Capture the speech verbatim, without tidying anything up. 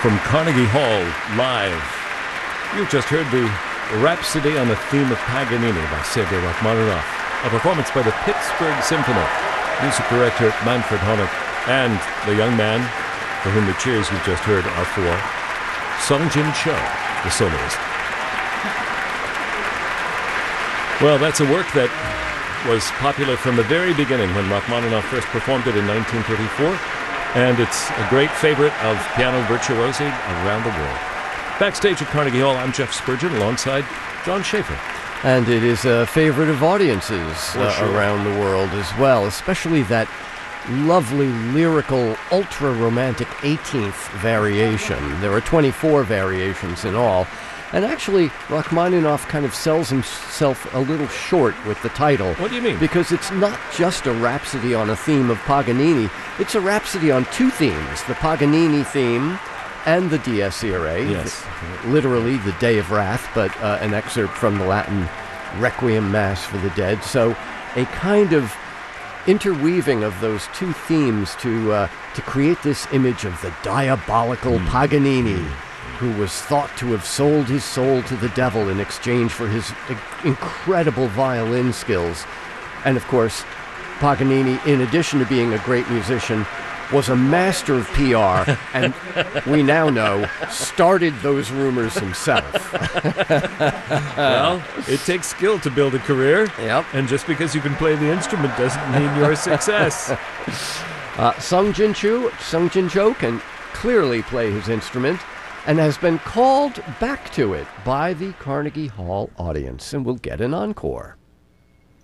from Carnegie Hall, live. You've just heard the Rhapsody on the Theme of Paganini by Sergei Rachmaninoff, a performance by the Pittsburgh Symphony, music director Manfred Honeck, and the young man for whom the cheers you've just heard are for, Sung-Jin Cho, the soloist. Well, that's a work that was popular from the very beginning when Rachmaninoff first performed it in nineteen thirty-four, and it's a great favorite of piano virtuosi around the world. Backstage at Carnegie Hall, I'm Jeff Spurgeon alongside John Schaefer. And it is a favorite of audiences uh, sure. around the world as well, especially that lovely, lyrical, ultra-romantic eighteenth variation. There are twenty-four variations in all. And actually, Rachmaninoff kind of sells himself a little short with the title. What do you mean? Because it's not just a rhapsody on a theme of Paganini. It's a rhapsody on two themes, the Paganini theme and the Dies Irae. Yes. The, literally the Day of Wrath, but uh, an excerpt from the Latin Requiem Mass for the Dead. So a kind of interweaving of those two themes to, uh, to create this image of the diabolical mm. Paganini, mm. who was thought to have sold his soul to the devil in exchange for his incredible violin skills. And of course, Paganini, in addition to being a great musician, was a master of P R, and we now know, started those rumors himself. Well, it takes skill to build a career, yep. and just because you can play the instrument doesn't mean you're a success. uh, Sung-Jin Cho, Sung-Jin Cho can clearly play his instrument, and has been called back to it by the Carnegie Hall audience, and we'll get an encore.